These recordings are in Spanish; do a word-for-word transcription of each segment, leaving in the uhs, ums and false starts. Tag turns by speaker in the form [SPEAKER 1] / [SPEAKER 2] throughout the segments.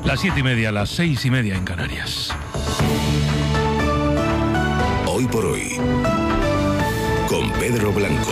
[SPEAKER 1] Las siete y media, las seis y media en Canarias.
[SPEAKER 2] Hoy por hoy, con Pedro Blanco.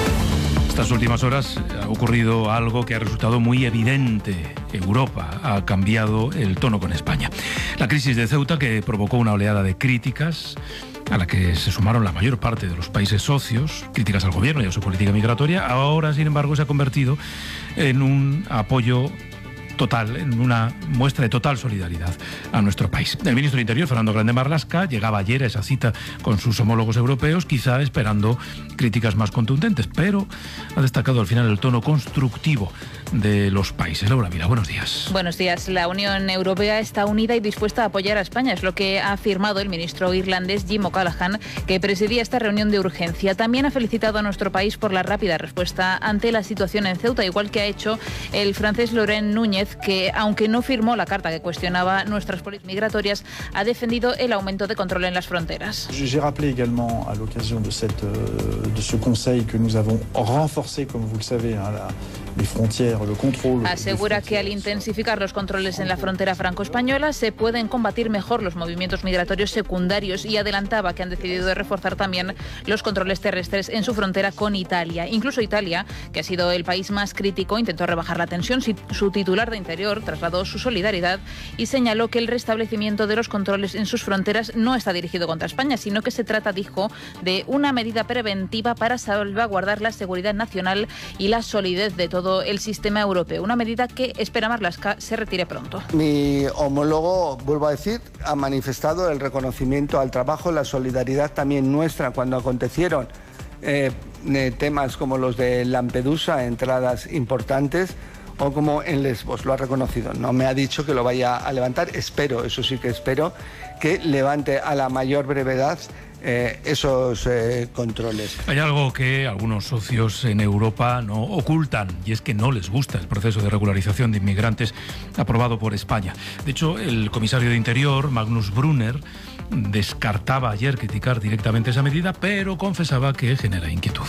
[SPEAKER 1] Estas últimas horas ha ocurrido algo que ha resultado muy evidente. Europa ha cambiado el tono con España. La crisis de Ceuta, que provocó una oleada de críticas, a la que se sumaron la mayor parte de los países socios, críticas al gobierno y a su política migratoria, ahora, sin embargo, se ha convertido en un apoyo total, en una muestra de total solidaridad a nuestro país. El ministro de Interior, Fernando Grande Marlaska, llegaba ayer a esa cita con sus homólogos europeos, quizá esperando críticas más contundentes, pero ha destacado al final el tono constructivo de los países. Laura Mira, buenos días.
[SPEAKER 3] Buenos días. La Unión Europea está unida y dispuesta a apoyar a España, es lo que ha afirmado el ministro irlandés Jim O'Callaghan, que presidía esta reunión de urgencia. También ha felicitado a nuestro país por la rápida respuesta ante la situación en Ceuta, igual que ha hecho el francés Laurent Núñez, que, aunque no firmó la carta que cuestionaba nuestras políticas migratorias, ha defendido el aumento de control en las fronteras.
[SPEAKER 4] J'ai rappelé également à l'occasion de cette de ce conseil que nous avons renforcé, comme vous le savez, la les frontières, le contrôle.
[SPEAKER 3] Asegura que al intensificar los controles en la frontera franco-española se pueden combatir mejor los movimientos migratorios secundarios, y adelantaba que han decidido reforzar también los controles terrestres en su frontera con Italia. Incluso Italia, que ha sido el país más crítico, intentó rebajar la tensión. Su titular de Interior trasladó su solidaridad y señaló que el restablecimiento de los controles en sus fronteras no está dirigido contra España, sino que se trata, dijo, de una medida preventiva para salvaguardar la seguridad nacional y la solidez de todo el sistema europeo. Una medida que espera Marlaska se retire pronto.
[SPEAKER 5] Mi homólogo, vuelvo a decir, ha manifestado el reconocimiento al trabajo, la solidaridad también nuestra cuando acontecieron eh, temas como los de Lampedusa, entradas importantes, o como en Lesbos. Lo ha reconocido. No me ha dicho que lo vaya a levantar. Espero, eso sí que espero, que levante a la mayor brevedad Eh, esos eh, controles.
[SPEAKER 1] Hay algo que algunos socios en Europa no ocultan, y es que no les gusta el proceso de regularización de inmigrantes aprobado por España. De hecho, el comisario de Interior, Magnus Brunner, descartaba ayer criticar directamente esa medida, pero confesaba que genera inquietud.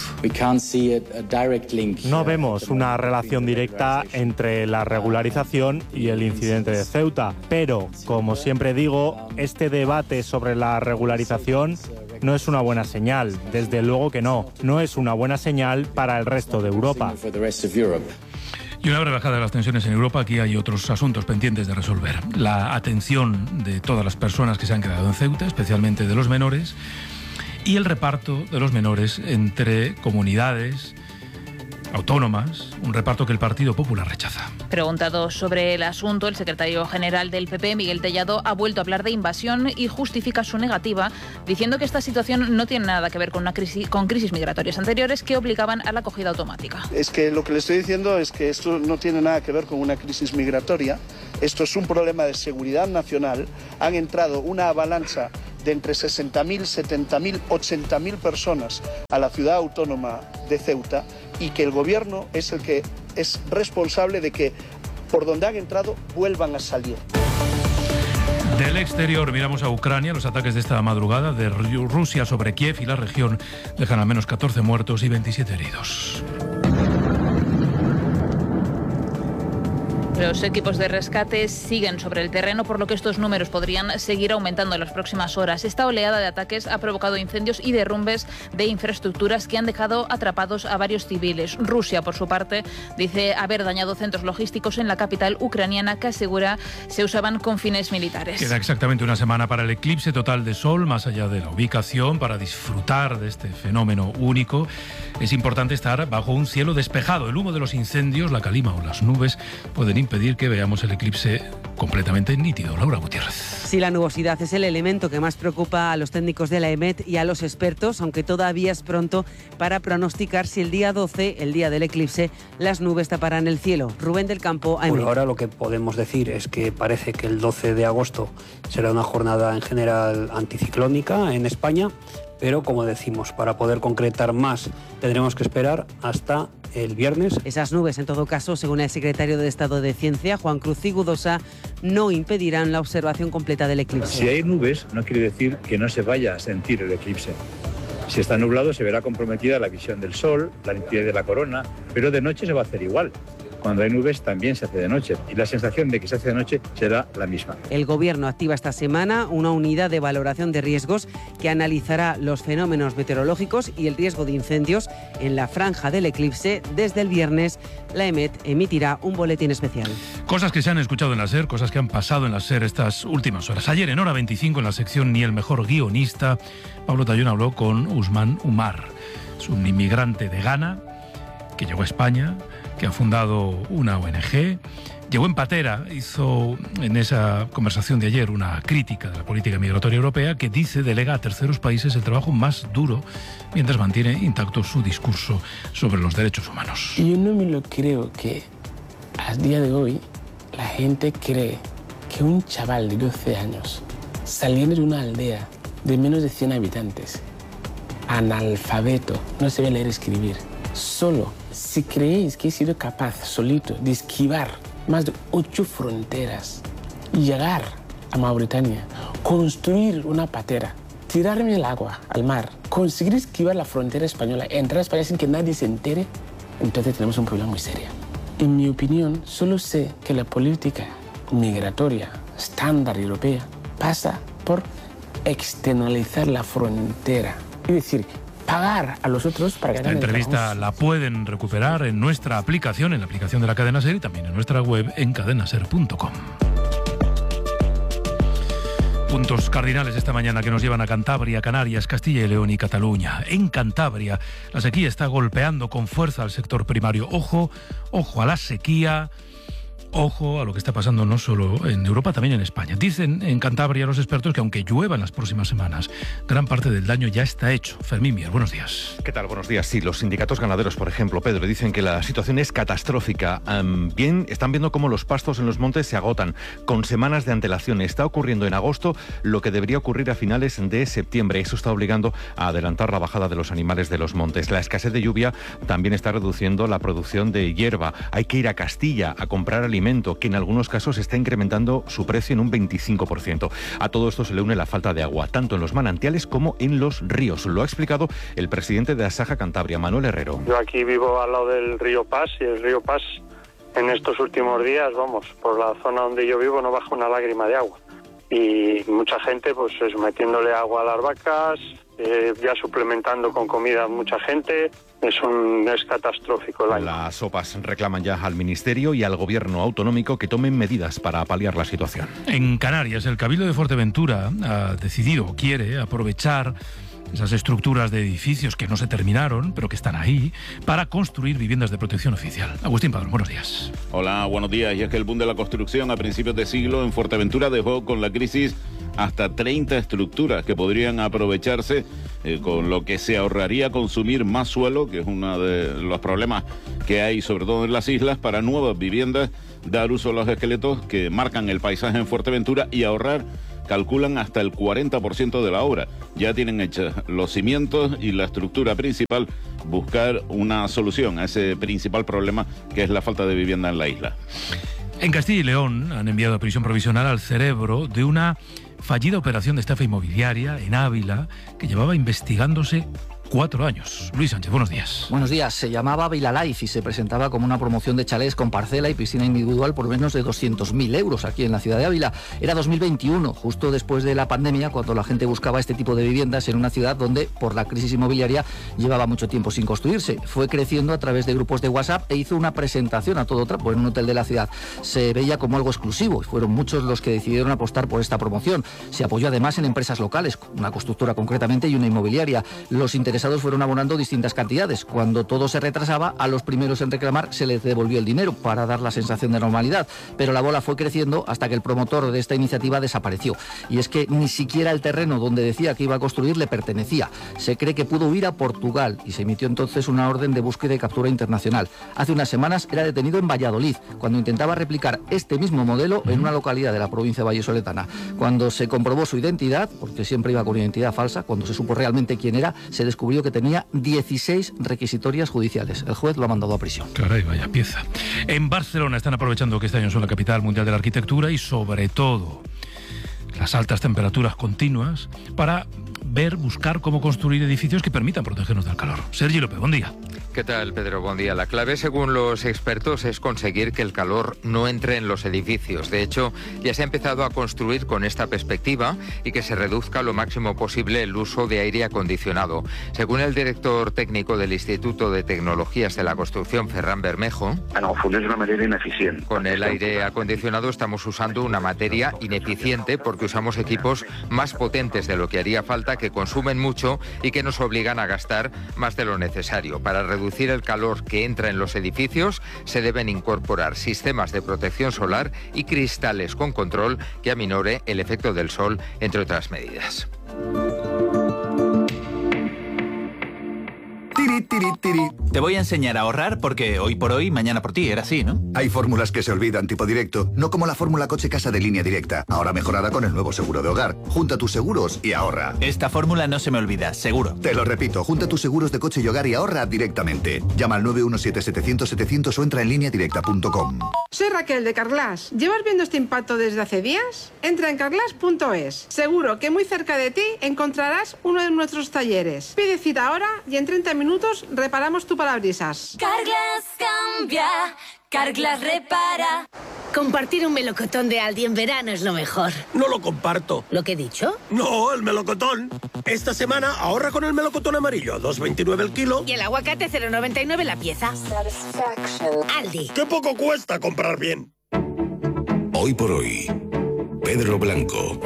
[SPEAKER 6] No vemos una relación directa entre la regularización y el incidente de Ceuta, pero, como siempre digo, este debate sobre la regularización no es una buena señal, desde luego que no, no es una buena señal para el resto de Europa.
[SPEAKER 1] Y una breve bajada de las tensiones en Europa. Aquí hay otros asuntos pendientes de resolver. La atención de todas las personas que se han quedado en Ceuta, especialmente de los menores, y el reparto de los menores entre comunidades autónomas, un reparto que el Partido Popular rechaza.
[SPEAKER 3] Preguntado sobre el asunto, el secretario general del P P, Miguel Tellado, ha vuelto a hablar de invasión y justifica su negativa, diciendo que esta situación no tiene nada que ver con una crisis, con crisis migratorias anteriores que obligaban a la acogida automática.
[SPEAKER 7] Es que lo que le estoy diciendo es que esto no tiene nada que ver con una crisis migratoria. Esto es un problema de seguridad nacional. Han entrado una avalancha de entre sesenta mil, setenta mil, ochenta mil personas a la ciudad autónoma de Ceuta, y que el gobierno es el que es responsable de que por donde han entrado vuelvan a salir.
[SPEAKER 1] Del exterior miramos a Ucrania. Los ataques de esta madrugada de Rusia sobre Kiev y la región dejan al menos catorce muertos y veintisiete heridos.
[SPEAKER 3] Los equipos de rescate siguen sobre el terreno, por lo que estos números podrían seguir aumentando en las próximas horas. Esta oleada de ataques ha provocado incendios y derrumbes de infraestructuras que han dejado atrapados a varios civiles. Rusia, por su parte, dice haber dañado centros logísticos en la capital ucraniana que asegura se usaban con fines militares.
[SPEAKER 1] Queda exactamente una semana para el eclipse total de sol, más allá de la ubicación. Para disfrutar de este fenómeno único, es importante estar bajo un cielo despejado. El humo de los incendios, la calima o las nubes pueden impedir que veamos el eclipse completamente nítido. Laura Gutiérrez.
[SPEAKER 8] Sí, la nubosidad es el elemento que más preocupa a los técnicos de la E M E T y a los expertos, aunque todavía es pronto para pronosticar si el día doce, el día del eclipse, las nubes taparán el cielo. Rubén del Campo, A M E T.
[SPEAKER 9] Por ahora lo que podemos decir es que parece que el doce de agosto será una jornada en general anticiclónica en España, pero como decimos, para poder concretar más tendremos que esperar hasta el viernes.
[SPEAKER 8] Esas nubes, en todo caso, según el secretario de Estado de Ciencia, Juan Cruz Cigudosa, no impedirán la observación completa del eclipse.
[SPEAKER 10] Si hay nubes, no quiere decir que no se vaya a sentir el eclipse. Si está nublado, se verá comprometida la visión del sol, la nitidez de la corona, pero de noche se va a hacer igual. cuando hay nubes también se hace de noche y la sensación de que se hace de noche será la misma.
[SPEAKER 8] El Gobierno activa esta semana una unidad de valoración de riesgos que analizará los fenómenos meteorológicos y el riesgo de incendios en la franja del eclipse. Desde el viernes, la E M E T emitirá un boletín especial.
[SPEAKER 1] Cosas que se han escuchado en la SER, cosas que han pasado en la SER estas últimas horas. Ayer en Hora veinticinco, en la sección Ni el mejor guionista, Pablo Tallón habló con Usman Umar. Es un inmigrante de Ghana que llegó a España, que ha fundado una O N G. Llegó en patera, hizo en esa conversación de ayer una crítica de la política migratoria europea que dice delega a terceros países el trabajo más duro mientras mantiene intacto su discurso sobre los derechos humanos.
[SPEAKER 11] Yo no me lo creo que a día de hoy la gente cree que un chaval de doce años saliendo de una aldea de menos de cien habitantes, analfabeto, no sabe leer y escribir, solo, si creéis que he sido capaz solito de esquivar más de ocho fronteras, llegar a Mauritania, construir una patera, tirarme al agua, al mar, conseguir esquivar la frontera española, entrar a España sin que nadie se entere, entonces tenemos un problema muy serio. En mi opinión, solo sé que la política migratoria estándar europea pasa por externalizar la frontera, es decir, pagar a los otros para que
[SPEAKER 1] esta
[SPEAKER 11] hagan el
[SPEAKER 1] entrevista
[SPEAKER 11] trabajo.
[SPEAKER 1] la pueden recuperar en nuestra aplicación, en la aplicación de la Cadena SER y también en nuestra web en cadena ser punto com. Puntos cardinales esta mañana que nos llevan a Cantabria, Canarias, Castilla y León y Cataluña. En Cantabria, la sequía está golpeando con fuerza al sector primario. Ojo, ojo a la sequía. Ojo a lo que está pasando no solo en Europa, también en España. Dicen en Cantabria los expertos que aunque llueva en las próximas semanas, gran parte del daño ya está hecho. Fermín Mier, buenos días.
[SPEAKER 12] ¿Qué tal? Buenos días. Sí, los sindicatos ganaderos, por ejemplo, Pedro, dicen que la situación es catastrófica. Um, bien, están viendo cómo los pastos en los montes se agotan con semanas de antelación. Está ocurriendo en agosto lo que debería ocurrir a finales de septiembre. Eso está obligando a adelantar la bajada de los animales de los montes. La escasez de lluvia también está reduciendo la producción de hierba. Hay que ir a Castilla a comprar alimentos, que en algunos casos está incrementando su precio en un veinticinco por ciento. A todo esto se le une la falta de agua, tanto en los manantiales como en los ríos. Lo ha explicado el presidente de Asaja Cantabria, Manuel Herrero.
[SPEAKER 13] Yo aquí vivo al lado del río Pas y el río Pas en estos últimos días, vamos, por la zona donde yo vivo no baja una lágrima de agua. Y mucha gente pues es metiéndole agua a las vacas, eh, ya suplementando con comida a mucha gente. Es un es catastrófico el año.
[SPEAKER 12] Las OPAs reclaman ya al Ministerio y al Gobierno autonómico que tomen medidas para paliar la situación.
[SPEAKER 1] En Canarias, el Cabildo de Fuerteventura ha decidido, quiere aprovechar esas estructuras de edificios que no se terminaron, pero que están ahí, para construir viviendas de protección oficial. Agustín Padrón, buenos días.
[SPEAKER 14] Hola, buenos días. Y es que el boom de la construcción a principios de siglo en Fuerteventura dejó con la crisis hasta treinta estructuras que podrían aprovecharse, eh, con lo que se ahorraría consumir más suelo, que es uno de los problemas que hay sobre todo en las islas, para nuevas viviendas, dar uso a los esqueletos que marcan el paisaje en Fuerteventura y ahorrar, calculan, hasta el cuarenta por ciento de la obra. Ya tienen hechos los cimientos y la estructura principal, buscar una solución a ese principal problema que es la falta de vivienda en la isla.
[SPEAKER 1] En Castilla y León han enviado a prisión provisional al cerebro de una fallida operación de estafa inmobiliaria en Ávila que llevaba investigándose cuatro años. Luis Sánchez, buenos días.
[SPEAKER 15] Buenos días. Se llamaba Vila Life y se presentaba como una promoción de chalés con parcela y piscina individual por menos de doscientos mil euros aquí en la ciudad de Ávila. Era dos mil veintiuno, justo después de la pandemia, cuando la gente buscaba este tipo de viviendas en una ciudad donde, por la crisis inmobiliaria, llevaba mucho tiempo sin construirse. Fue creciendo a través de grupos de WhatsApp e hizo una presentación a todo trapo en un hotel de la ciudad. Se veía como algo exclusivo y fueron muchos los que decidieron apostar por esta promoción. Se apoyó además en empresas locales, una constructora concretamente y una inmobiliaria. Los interesados fueron abonando distintas cantidades. Cuando todo se retrasaba, a los primeros en reclamar se les devolvió el dinero para dar la sensación de normalidad, pero la bola fue creciendo hasta que el promotor de esta iniciativa desapareció. Y es que ni siquiera el terreno donde decía que iba a construir le pertenecía. Se cree que pudo huir a Portugal y se emitió entonces una orden de búsqueda y captura internacional. Hace unas semanas era detenido en Valladolid cuando intentaba replicar este mismo modelo en una localidad de la provincia vallisoletana. Cuando se comprobó su identidad, porque siempre iba con identidad falsa, cuando se supo realmente quién era, se descubrió que tenía dieciséis requisitorias judiciales. El juez lo ha mandado a prisión.
[SPEAKER 1] Caray, vaya pieza. En Barcelona están aprovechando que este año son la capital mundial de la arquitectura y sobre todo las altas temperaturas continuas para ver, buscar cómo construir edificios que permitan protegernos del calor. Sergi López, buen día.
[SPEAKER 16] ¿Qué tal, Pedro? Buen día. La clave, según los expertos, es conseguir que el calor no entre en los edificios. De hecho, ya se ha empezado a construir con esta perspectiva y que se reduzca lo máximo posible el uso de aire acondicionado. Según el director técnico del Instituto de Tecnologías de la Construcción, Ferran Bermejo,
[SPEAKER 17] en el fons és una manera ineficient.
[SPEAKER 16] Con el aire acondicionado estamos usando una materia ineficiente porque usamos equipos más potentes de lo que haría falta, que consumen mucho y que nos obligan a gastar más de lo necesario. Para reducir reducir el calor que entra en los edificios, se deben incorporar sistemas de protección solar y cristales con control que aminore el efecto del sol, entre otras medidas.
[SPEAKER 18] Tiri, tiri, tiri. Te voy a enseñar a ahorrar porque hoy por hoy, mañana por ti, era así, ¿no?
[SPEAKER 19] Hay fórmulas que se olvidan tipo directo, no como la fórmula coche-casa de Línea Directa, ahora mejorada con el nuevo seguro de hogar. Junta tus seguros y ahorra.
[SPEAKER 18] Esta fórmula no se me olvida, seguro.
[SPEAKER 19] Te lo repito, junta tus seguros de coche y hogar y ahorra directamente. Llama al nueve uno siete, setecientos, setecientos o entra en línea directa punto com.
[SPEAKER 20] Soy Raquel de Carglass. ¿Llevas viendo este impacto desde hace días? Entra en carglass punto es. Seguro que muy cerca de ti encontrarás uno de nuestros talleres. Pide cita ahora y en treinta minutos reparamos tu parabrisas.
[SPEAKER 21] Carglass cambia, Carglass repara. Compartir un melocotón de Aldi en verano es lo mejor.
[SPEAKER 22] No lo comparto.
[SPEAKER 21] ¿Lo que he dicho?
[SPEAKER 22] No, el melocotón. Esta semana ahorra con el melocotón amarillo a dos veintinueve el kilo.
[SPEAKER 21] Y el aguacate cero noventa y nueve la pieza. Aldi.
[SPEAKER 22] ¡Qué poco cuesta comprar bien!
[SPEAKER 2] Hoy por hoy, Pedro Blanco.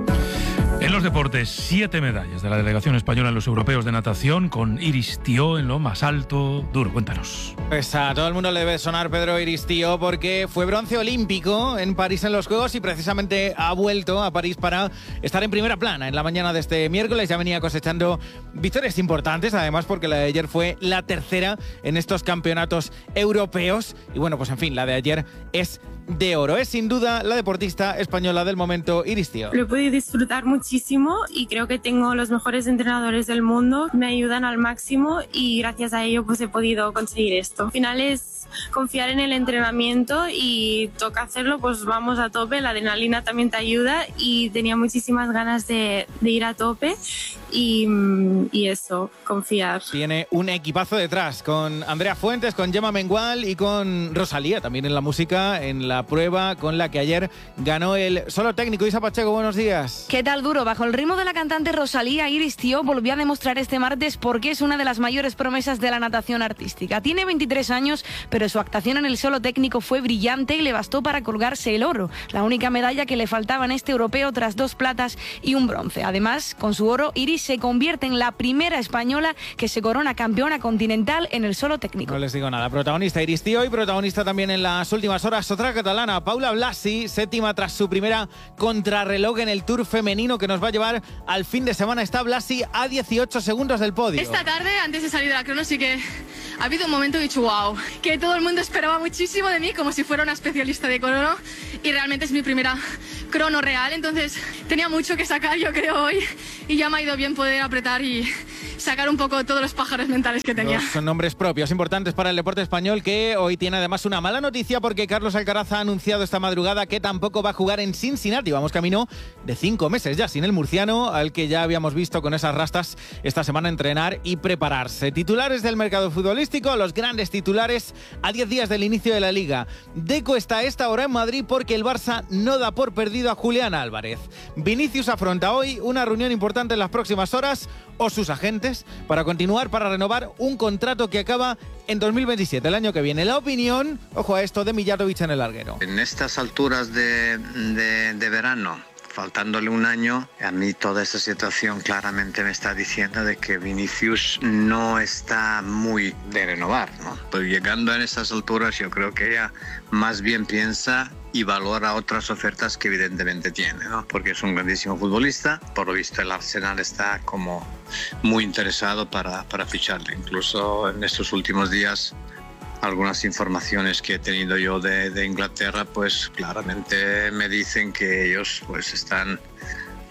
[SPEAKER 1] En los deportes, siete medallas de la delegación española en los europeos de natación, con Iris Tió en lo más alto. Duro, cuéntanos.
[SPEAKER 23] Pues a todo el mundo le debe sonar Pedro Iris Tió porque fue bronce olímpico en París en los Juegos y precisamente ha vuelto a París para estar en primera plana en la mañana de este miércoles. Ya venía cosechando victorias importantes, además porque la de ayer fue la tercera en estos campeonatos europeos. Y bueno, pues en fin, la de ayer es de oro. Es sin duda la deportista española del momento, Iris Tió.
[SPEAKER 24] Lo he podido disfrutar muchísimo y creo que tengo los mejores entrenadores del mundo. Me ayudan al máximo y gracias a ello pues he podido conseguir esto. Al final es confiar en el entrenamiento y toca hacerlo, pues vamos a tope. La adrenalina también te ayuda y tenía muchísimas ganas de, de ir a tope y, y eso, confiar.
[SPEAKER 23] Tiene un equipazo detrás con Andrea Fuentes, con Gemma Mengual y con Rosalía también en la música, en la prueba con la que ayer ganó el solo técnico. Isa Pacheco, buenos días.
[SPEAKER 25] ¿Qué tal, Duro? Bajo el ritmo de la cantante Rosalía, Iris Tió volvió a demostrar este martes por qué es una de las mayores promesas de la natación artística. Tiene veintitrés años, pero su actuación en el solo técnico fue brillante y le bastó para colgarse el oro, la única medalla que le faltaba en este europeo tras dos platas y un bronce. Además, con su oro, Iris se convierte en la primera española que se corona campeona continental en el solo técnico.
[SPEAKER 23] No les digo nada. Protagonista Iris Tió y protagonista también en las últimas horas otra catalana, Paula Blasi, séptima tras su primera contrarreloj en el Tour femenino que nos va a llevar al fin de semana. Está Blasi a dieciocho segundos del podio.
[SPEAKER 26] Esta tarde, antes de salir de la crono, sí que ha habido un momento que he dicho wow, que todo el mundo esperaba muchísimo de mí, como si fuera una especialista de crono, y realmente es mi primera crono real, entonces tenía mucho que sacar, yo creo, hoy, y ya me ha ido bien poder apretar y sacar un poco todos los pájaros mentales que tenía.
[SPEAKER 23] Son nombres propios importantes para el deporte español, que hoy tiene además una mala noticia porque Carlos Alcaraz ha anunciado esta madrugada que tampoco va a jugar en Cincinnati. Vamos camino de cinco meses ya sin el murciano, al que ya habíamos visto con esas rastas esta semana entrenar y prepararse. Titulares del mercado futbolístico, los grandes titulares a diez días del inicio de la Liga. Deco está a esta hora en Madrid porque el Barça no da por perdido a Julián Álvarez. Vinicius afronta hoy una reunión importante en las próximas horas, o sus agentes, para continuar para renovar un contrato que acaba en dos mil veintisiete, el año que viene. La opinión, ojo a esto, de Mijatovic en el larguero.
[SPEAKER 27] En estas alturas de, de, de verano, faltándole un año, a mí toda esta situación claramente me está diciendo de que Vinicius no está muy de renovar, ¿no? Pues llegando en estas alturas yo creo que ella más bien piensa y valora otras ofertas que evidentemente tiene, ¿no? Porque es un grandísimo futbolista. Por lo visto el Arsenal está como muy interesado para, para ficharle. Incluso en estos últimos días, algunas informaciones que he tenido yo de, de Inglaterra, pues claramente me dicen que ellos pues están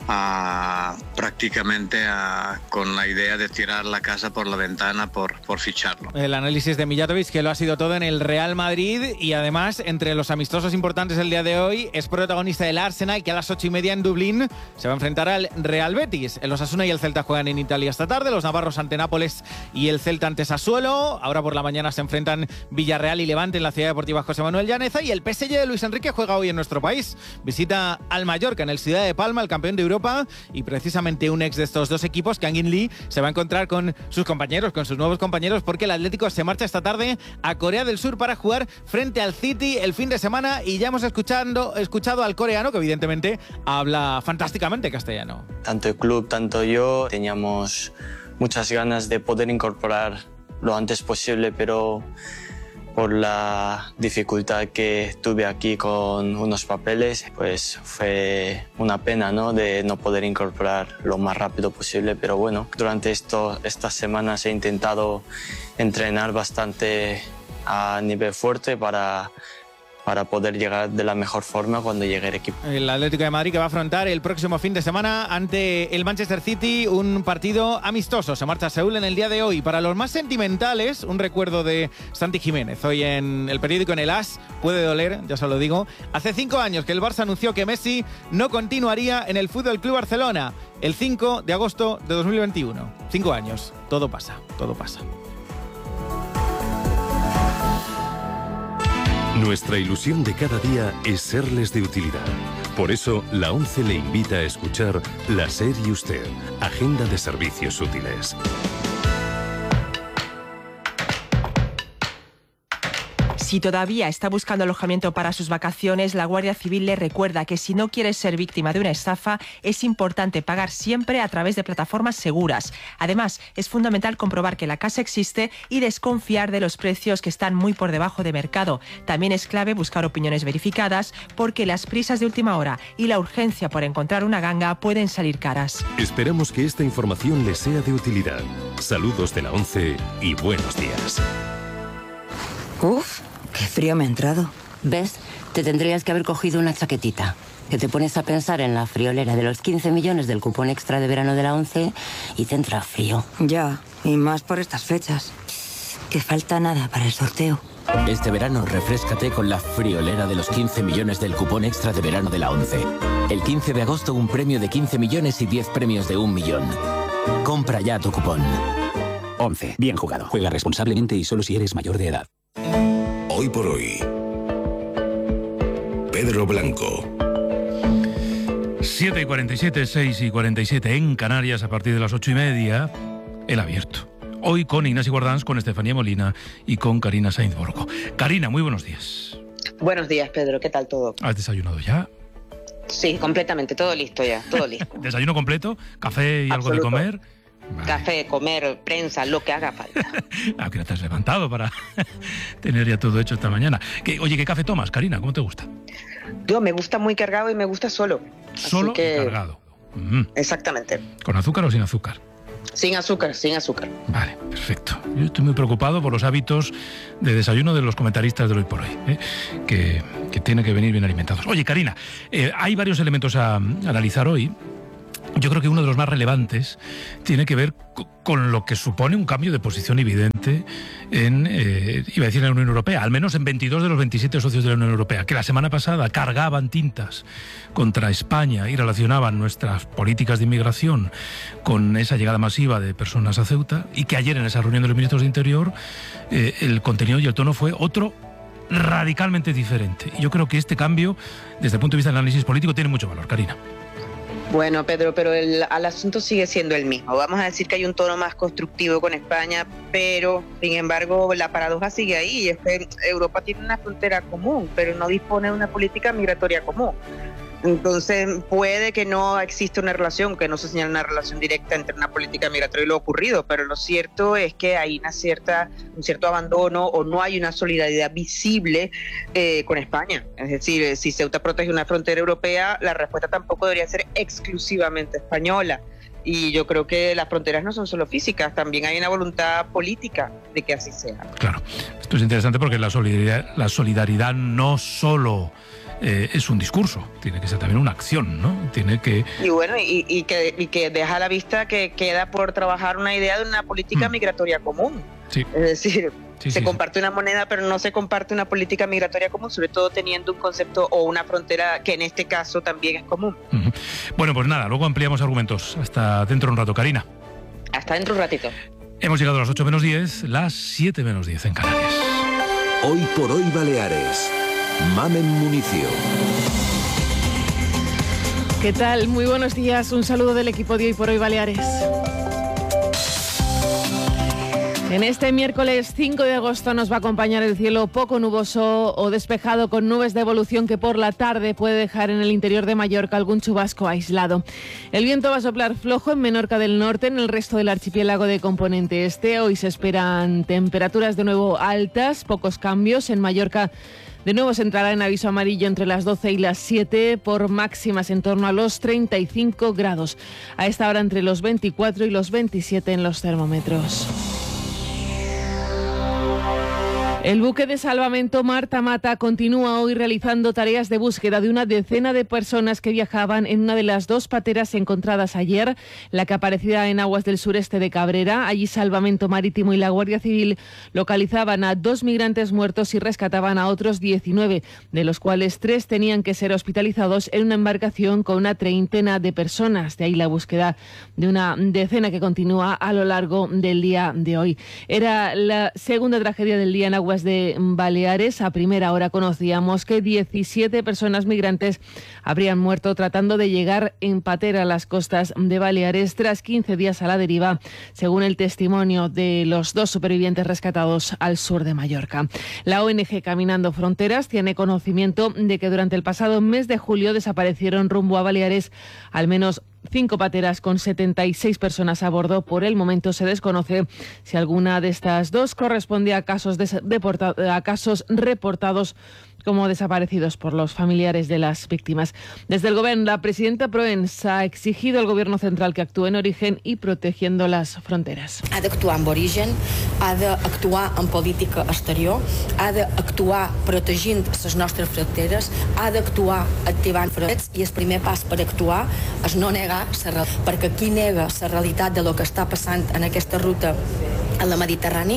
[SPEAKER 27] a, prácticamente a, con la idea de tirar la casa por la ventana por, por ficharlo.
[SPEAKER 23] El análisis de Mijatovic, que lo ha sido todo en el Real Madrid, y además, entre los amistosos importantes del día de hoy, es protagonista del Arsenal, que a las ocho y media en Dublín se va a enfrentar al Real Betis. El Osasuna y el Celta juegan en Italia esta tarde, los navarros ante Nápoles y el Celta ante Sassuolo. Ahora por la mañana se enfrentan Villarreal y Levante en la Ciudad Deportiva José Manuel Llaneza, y el P S G de Luis Enrique juega hoy en nuestro país. Visita al Mallorca en el Ciudad de Palma, el campeón de Europa, y precisamente un ex de estos dos equipos, Kangin Lee, se va a encontrar con sus compañeros, con sus nuevos compañeros, porque el Atlético se marcha esta tarde a Corea del Sur para jugar frente al City el fin de semana, y ya hemos escuchando, escuchado al coreano, que evidentemente habla fantásticamente castellano.
[SPEAKER 3] Tanto el club, tanto yo, teníamos muchas ganas de poder incorporar lo antes posible, pero por la dificultad que tuve aquí con unos papeles, pues fue una pena, ¿no?, de no poder incorporar lo más rápido posible. Pero bueno, durante esto, estas semanas he intentado entrenar bastante a nivel fuerte para... para poder llegar de la mejor forma cuando llegue el equipo.
[SPEAKER 23] El Atlético de Madrid, que va a afrontar el próximo fin de semana ante el Manchester City, un partido amistoso. Se marcha a Seúl en el día de hoy. Para los más sentimentales, un recuerdo de Santi Jiménez. Hoy en el periódico, en el As, puede doler, ya se lo digo. Hace cinco años que el Barça anunció que Messi no continuaría en el Fútbol Club Barcelona. El cinco de agosto de dos mil veintiuno. Cinco años. Todo pasa, todo pasa.
[SPEAKER 4] Nuestra ilusión de cada día es serles de utilidad. Por eso, la ONCE le invita a escuchar La SER y Usted, Agenda de Servicios Útiles.
[SPEAKER 5] Si todavía está buscando alojamiento para sus vacaciones, la Guardia Civil le recuerda que si no quieres ser víctima de una estafa, es importante pagar siempre a través de plataformas seguras. Además, es fundamental comprobar que la casa existe y desconfiar de los precios, que están muy por debajo de mercado. También es clave buscar opiniones verificadas, porque las prisas de última hora y la urgencia por encontrar una ganga pueden salir caras.
[SPEAKER 4] Esperamos que esta información les sea de utilidad. Saludos de la ONCE y buenos días.
[SPEAKER 6] Uf, qué frío me ha entrado. ¿Ves? Te tendrías que haber cogido una chaquetita. Que te pones a pensar en la friolera de los quince millones del cupón extra de verano de la ONCE y te entra frío. Ya, y más por estas fechas. Que falta nada para el sorteo.
[SPEAKER 7] Este verano refréscate con la friolera de los quince millones del cupón extra de verano de la ONCE. El quince de agosto un premio de quince millones y diez premios de un millón. Compra ya tu cupón.
[SPEAKER 9] ONCE. Bien jugado. Juega responsablemente y solo si eres mayor de edad.
[SPEAKER 2] Hoy por hoy, Pedro Blanco.
[SPEAKER 1] siete y cuarenta y siete, seis y cuarenta y siete en Canarias, a partir de las ocho y media, El Abierto. Hoy con Ignacio Guardans, con Estefanía Molina y con Karina Sainz Borgo. Karina, muy buenos días.
[SPEAKER 10] Buenos días, Pedro. ¿Qué tal todo?
[SPEAKER 1] ¿Has desayunado ya?
[SPEAKER 10] Sí, completamente. Todo listo ya. Todo listo.
[SPEAKER 1] ¿Desayuno completo? ¿Café y Absoluto. Algo de comer?
[SPEAKER 10] Vale. Café, comer, prensa, lo que haga falta.
[SPEAKER 1] Ah, que no te has levantado para tener ya todo hecho esta mañana. ¿Qué, oye, ¿qué café tomas, Karina? ¿Cómo te gusta?
[SPEAKER 10] Yo me gusta muy cargado y me gusta solo.
[SPEAKER 1] ¿Solo que... y cargado? Mm.
[SPEAKER 10] Exactamente.
[SPEAKER 1] ¿Con azúcar o sin azúcar?
[SPEAKER 10] Sin azúcar, sin azúcar.
[SPEAKER 1] Vale, perfecto. Yo estoy muy preocupado por los hábitos de desayuno de los comentaristas de Hoy por Hoy, ¿eh? que, que tienen que venir bien alimentados. Oye, Karina, eh, hay varios elementos a, a analizar hoy. Yo creo que uno de los más relevantes tiene que ver con lo que supone un cambio de posición evidente en, eh, iba a decir, en la Unión Europea, al menos en veintidós de los veintisiete socios de la Unión Europea, que la semana pasada cargaban tintas contra España y relacionaban nuestras políticas de inmigración con esa llegada masiva de personas a Ceuta, y que ayer en esa reunión de los ministros de Interior eh, el contenido y el tono fue otro radicalmente diferente. Y yo creo que este cambio, desde el punto de vista del análisis político, tiene mucho valor, Karina.
[SPEAKER 10] Bueno, Pedro, pero el, el asunto sigue siendo el mismo. Vamos a decir que hay un tono más constructivo con España, pero, sin embargo, la paradoja sigue ahí. Y es que Europa tiene una frontera común, pero no dispone de una política migratoria común. Entonces, puede que no exista una relación, que no se señale una relación directa entre una política migratoria y lo ocurrido, pero lo cierto es que hay una cierta, un cierto abandono, o no hay una solidaridad visible eh, con España. Es decir, si Ceuta protege una frontera europea, la respuesta tampoco debería ser exclusivamente española. Y yo creo que las fronteras no son solo físicas, también hay una voluntad política de que así sea.
[SPEAKER 1] Claro, esto es interesante porque la solidaridad, la solidaridad no solo eh, es un discurso, tiene que ser también una acción, ¿no? Tiene que...
[SPEAKER 10] Y bueno, y, y, que, y que deja a la vista que queda por trabajar una idea de una política mm. migratoria común.
[SPEAKER 1] Sí.
[SPEAKER 10] Es decir,
[SPEAKER 1] sí,
[SPEAKER 10] se
[SPEAKER 1] sí,
[SPEAKER 10] comparte
[SPEAKER 1] sí.
[SPEAKER 10] una moneda, pero no se comparte una política migratoria común, sobre todo teniendo un concepto o una frontera que en este caso también es común.
[SPEAKER 1] Uh-huh. Bueno, pues nada, luego ampliamos argumentos. Hasta dentro de un rato, Karina.
[SPEAKER 10] Hasta dentro de un ratito.
[SPEAKER 1] Hemos llegado a las ocho menos diez, las siete menos diez en Canarias.
[SPEAKER 2] Hoy por hoy Baleares. Mamen Municio.
[SPEAKER 8] ¿Qué tal? Muy buenos días. Un saludo del equipo de Hoy por Hoy Baleares. En este miércoles cinco de agosto nos va a acompañar el cielo poco nuboso o despejado con nubes de evolución que por la tarde puede dejar en el interior de Mallorca algún chubasco aislado. El viento va a soplar flojo en Menorca del Norte, en el resto del archipiélago de componente este. Hoy se esperan temperaturas de nuevo altas, pocos cambios. En Mallorca de nuevo se entrará en aviso amarillo entre las doce y las siete por máximas en torno a los treinta y cinco grados. A esta hora entre los veinticuatro y los veintisiete en los termómetros. El buque de salvamento Marta Mata continúa hoy realizando tareas de búsqueda de una decena de personas que viajaban en una de las dos pateras encontradas ayer, la que aparecía en aguas del sureste de Cabrera. Allí Salvamento Marítimo y la Guardia Civil localizaban a dos migrantes muertos y rescataban a otros diecinueve, de los cuales tres tenían que ser hospitalizados en una embarcación con una treintena de personas. De ahí la búsqueda de una decena que continúa a lo largo del día de hoy. Era la segunda tragedia del día en aguas de Baleares. A primera hora conocíamos que diecisiete personas migrantes habrían muerto tratando de llegar en patera a las costas de Baleares tras quince días a la deriva, según el testimonio de los dos supervivientes rescatados al sur de Mallorca. La O N G Caminando Fronteras tiene conocimiento de que durante el pasado mes de julio desaparecieron rumbo a Baleares al menos cinco pateras con setenta y seis personas a bordo. Por el momento se desconoce si alguna de estas dos corresponde a casos, de, deporta, a casos reportados como desaparecidos por los familiares de las víctimas. Desde el Gobierno, la presidenta Proens ha exigido al Gobierno central que actúe en origen y protegiendo las fronteras.
[SPEAKER 11] Ha d'actuar en origen, ha d'actuar en política exterior, ha d'actuar protegint les nostres fronteres, ha d'actuar activant fronteres i el primer pas per actuar és no negar la realitat, perquè qui nega la realitat de lo que està passant en aquesta ruta a la Mediterrani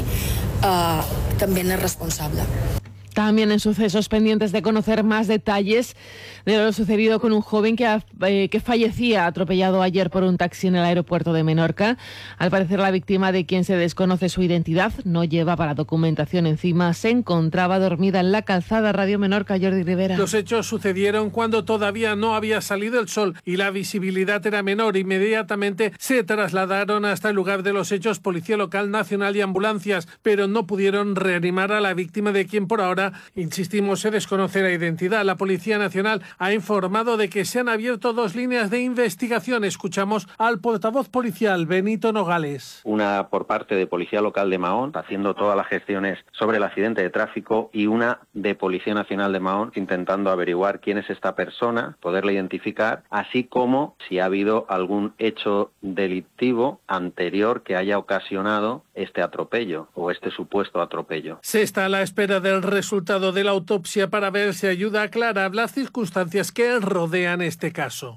[SPEAKER 11] eh, també n'és responsable.
[SPEAKER 8] También en sucesos pendientes de conocer más detalles de lo sucedido con un joven que, ha, eh, que fallecía atropellado ayer por un taxi en el aeropuerto de Menorca. Al parecer la víctima, de quien se desconoce su identidad, no llevaba la documentación encima, se encontraba dormida en la calzada. Radio Menorca, Jordi Rivera.
[SPEAKER 12] Los hechos sucedieron cuando todavía no había salido el sol y la visibilidad era menor. Inmediatamente se trasladaron hasta el lugar de los hechos Policía Local, Nacional y ambulancias, pero no pudieron reanimar a la víctima, de quien por ahora, insistimos, se desconoce la identidad. La Policía Nacional ha informado de que se han abierto dos líneas de investigación. Escuchamos al portavoz policial, Benito Nogales.
[SPEAKER 13] Una por parte de Policía Local de Mahón, haciendo todas las gestiones sobre el accidente de tráfico, y una de Policía Nacional de Mahón, intentando averiguar quién es esta persona, poderla identificar, así como si ha habido algún hecho delictivo anterior que haya ocasionado este atropello o este supuesto atropello.
[SPEAKER 12] Se está a la espera del resultado de la autopsia para ver si ayuda a aclarar las circunstancias que rodean este caso.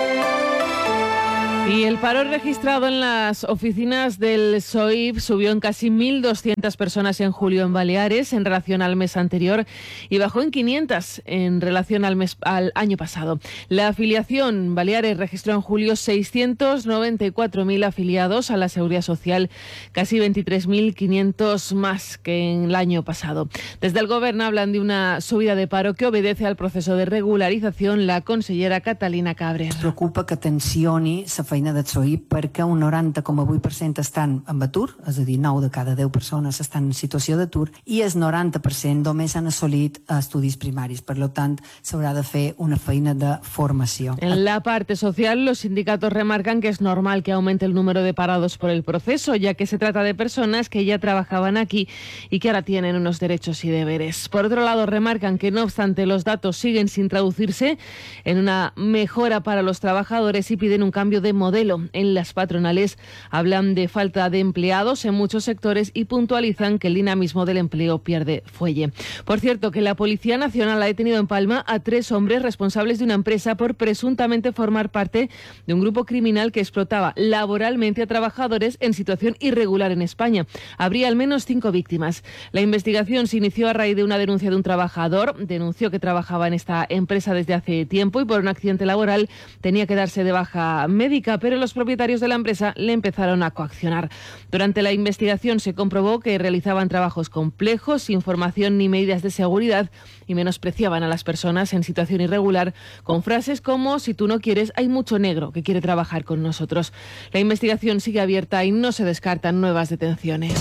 [SPEAKER 8] Y el paro registrado en las oficinas del S O I B subió en casi mil doscientas personas en julio en Baleares en relación al mes anterior y bajó en quinientas en relación al, mes, al año pasado. La afiliación Baleares registró en julio seiscientos noventa y cuatro mil afiliados a la Seguridad Social, casi veintitrés mil quinientos más que en el año pasado. Desde el Gobierno hablan de una subida de paro que obedece al proceso de regularización. La consellera Catalina Cabrera.
[SPEAKER 14] Preocupa que tensioni la feina del S O I B perquè un noranta coma vuit per cent estan en atur, és a dir, nou de cada deu persones estan en situació d'atur, i el noranta per cent només han assolit estudis primaris. Per tant, s'haurà de fer una feina de formació.
[SPEAKER 8] En la parte social, los sindicatos remarcan que es normal que aumente el número de parados por el proceso, ya que se trata de personas que ya trabajaban aquí y que ahora tienen unos derechos y deberes. Por otro lado, remarcan que no obstante los datos siguen sin traducirse en una mejora para los trabajadores y piden un cambio de modelo modelo. En las patronales hablan de falta de empleados en muchos sectores y puntualizan que el dinamismo del empleo pierde fuelle. Por cierto, que la Policía Nacional ha detenido en Palma a tres hombres responsables de una empresa por presuntamente formar parte de un grupo criminal que explotaba laboralmente a trabajadores en situación irregular en España. Habría al menos cinco víctimas. La investigación se inició a raíz de una denuncia de un trabajador. Denunció que trabajaba en esta empresa desde hace tiempo y por un accidente laboral tenía que darse de baja médica, pero los propietarios de la empresa le empezaron a coaccionar. Durante la investigación se comprobó que realizaban trabajos complejos, sin formación ni medidas de seguridad y menospreciaban a las personas en situación irregular con frases como: si tú no quieres, hay mucho negro que quiere trabajar con nosotros. La investigación sigue abierta y no se descartan nuevas detenciones.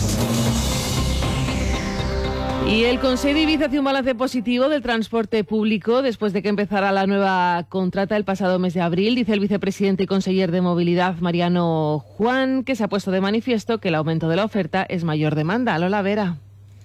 [SPEAKER 8] Y el Consell d'Ibiza hace un balance positivo del transporte público después de que empezara la nueva contrata el pasado mes de abril. Dice el vicepresidente y conseller de Movilidad, Mariano Juan, que se ha puesto de manifiesto que el aumento de la oferta es mayor demanda. Lola Vera.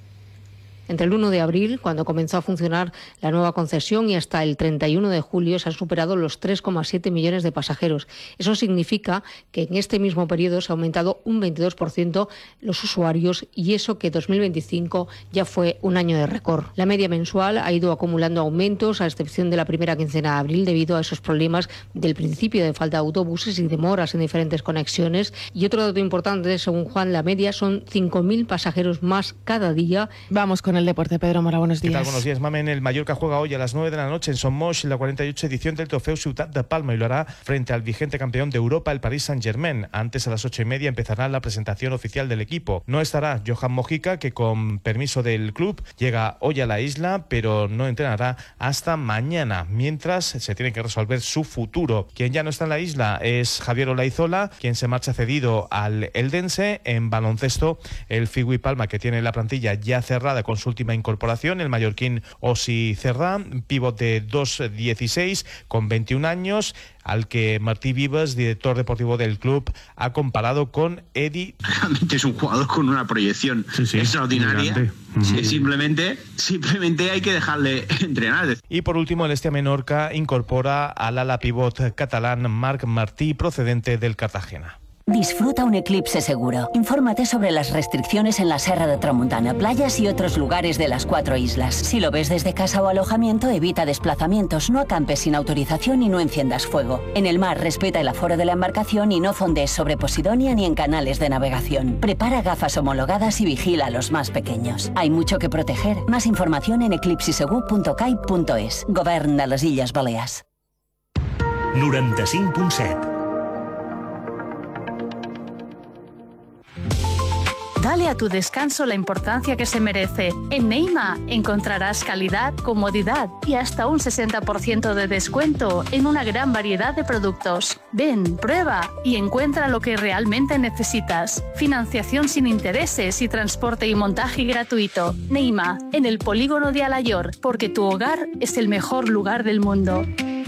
[SPEAKER 15] Entre el uno de abril, cuando comenzó a funcionar la nueva concesión, y hasta el treinta y uno de julio se han superado los tres coma siete millones de pasajeros. Eso significa que en este mismo periodo se ha aumentado un veintidós por ciento los usuarios, y eso que dos mil veinticinco ya fue un año de récord. La media mensual ha ido acumulando aumentos, a excepción de la primera quincena de abril, debido a esos problemas del principio de falta de autobuses y demoras en diferentes conexiones. Y otro dato importante, según Juan, la media son cinco mil pasajeros más cada día.
[SPEAKER 8] Vamos con el deporte. Pedro Mora, buenos días.
[SPEAKER 16] ¿Qué tal? Buenos días, Mamen. El Mallorca juega hoy a las nueve de la noche en Son Moix la cuarenta y ocho edición del Trofeo Ciutat de Palma y lo hará frente al vigente campeón de Europa, el Paris Saint-Germain. Antes, a las ocho y media, empezará la presentación oficial del equipo. No estará Johan Mojica, que con permiso del club llega hoy a la isla, pero no entrenará hasta mañana, mientras se tiene que resolver su futuro. Quien ya no está en la isla es Javier Olaizola, quien se marcha cedido al Eldense. En baloncesto, el Figui Palma, que tiene la plantilla ya cerrada con su última incorporación, el mallorquín Osi Cerdá, pívot de dos dieciséis con veintiún años, al que Martí Vives, director deportivo del club, ha comparado con Eddie.
[SPEAKER 17] Realmente es un jugador con una proyección sí, sí, extraordinaria. Sí, simplemente, simplemente hay que dejarle entrenar.
[SPEAKER 16] Y por último, el Estia Menorca incorpora al ala pívot catalán Marc Martí, procedente del Cartagena.
[SPEAKER 18] Disfruta un eclipse seguro. Infórmate sobre las restricciones en la Serra de Tramuntana, playas y otros lugares de las cuatro islas. Si lo ves desde casa o alojamiento, evita desplazamientos, no acampes sin autorización y no enciendas fuego. En el mar, respeta el aforo de la embarcación y no fondees sobre Posidonia ni en canales de navegación. Prepara gafas homologadas y vigila a los más pequeños. Hay mucho que proteger. Más información en eclipsisegur punto cai punto es. Govern de les Illes Balears.
[SPEAKER 2] noranta-cinc punt set.
[SPEAKER 19] Dale a tu descanso la importancia que se merece. En Neima encontrarás calidad, comodidad y hasta un sesenta por ciento de descuento en una gran variedad de productos. Ven, prueba y encuentra lo que realmente necesitas. Financiación sin intereses y transporte y montaje gratuito. Neima, en el polígono de Alayor, porque tu hogar es el mejor lugar del mundo.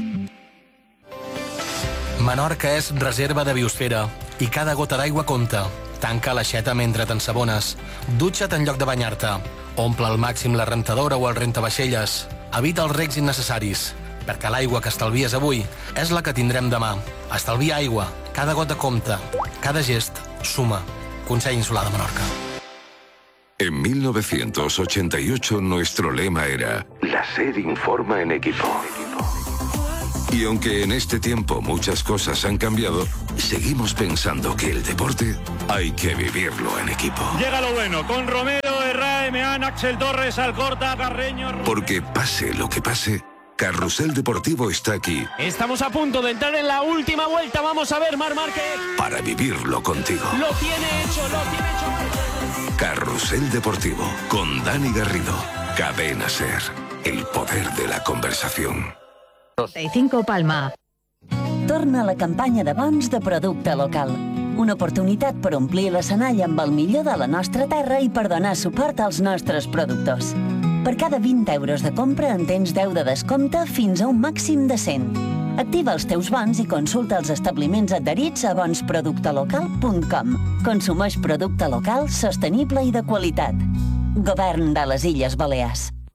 [SPEAKER 20] Menorca és reserva de biosfera i cada gota d'aigua compta. Tanca l'aixeta mentre t'ensabones. Dutxa't en lloc de banyar-te. Omple al màxim la rentadora o el rentavaixelles. Evita els recs innecessaris, perquè l'aigua que estalvies avui és la que tindrem demà. Estalvia aigua. Cada gota compta. Cada gest suma. Consell Insular de Menorca.
[SPEAKER 4] En mil novecientos ochenta y ocho nuestro lema era La SER informa en equipo. Y aunque en este tiempo muchas cosas han cambiado, seguimos pensando que el deporte hay que vivirlo en equipo.
[SPEAKER 21] Llega lo bueno, con Romero, Herrera, Emeán, Axel Torres, Alcorta, Carreño...
[SPEAKER 4] Porque pase lo que pase, Carrusel Deportivo está aquí.
[SPEAKER 21] Estamos a punto de entrar en la última vuelta, vamos a ver, Marc Márquez.
[SPEAKER 4] Para vivirlo contigo.
[SPEAKER 21] Lo tiene hecho, lo tiene hecho.
[SPEAKER 4] Carrusel Deportivo, con Dani Garrido. Cadena SER, el poder de la conversación.
[SPEAKER 18] trenta y cinco Palma. Torna la campanya de bons de producte local. Una oportunitat per omplir l'escenari amb el millor de la nostra terra i per donar suport als nostres productors. Per cada vint euros de compra en tens deu de descompte fins a un màxim de cent. Activa els teus bons i consulta els establiments adherits a bons producte local punt com. Consumeix producte local, sostenible i de qualitat. Govern de les Illes Balears.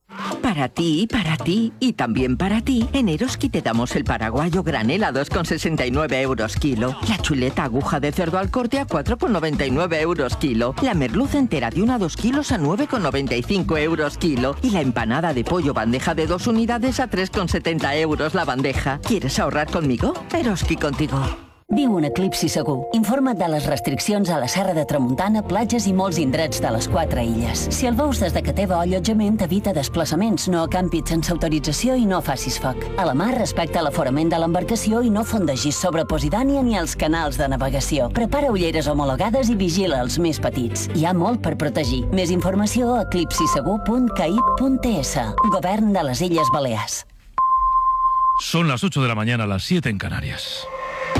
[SPEAKER 3] Para ti, para ti y también para ti, en Eroski te damos el paraguayo granel a dos con sesenta y nueve euros kilo, la chuleta aguja de cerdo al corte a cuatro con noventa y nueve euros kilo, la merluza entera de una a dos kilos a nueve con noventa y cinco euros kilo y la empanada de pollo bandeja de dos unidades a tres con setenta euros la bandeja. ¿Quieres ahorrar conmigo? Eroski contigo.
[SPEAKER 18] Viu un eclipsi segur. Informa't de les restriccions a la Serra de Tramuntana, platges i molts indrets de les quatre illes. Si el veus des de que teva allotjament, evita desplaçaments, no acampis sense autorització i no facis foc. A la mar, respecta l'aforament de l'embarcació i no fondegis sobre Posidània ni els canals de navegació. Prepara ulleres homologades i vigila els més petits. Hi ha molt per protegir. Més informació a eclipsisegur punt caip punt es. Govern de les Illes Balears.
[SPEAKER 1] Son las ocho de la mañana, las siete en Canarias.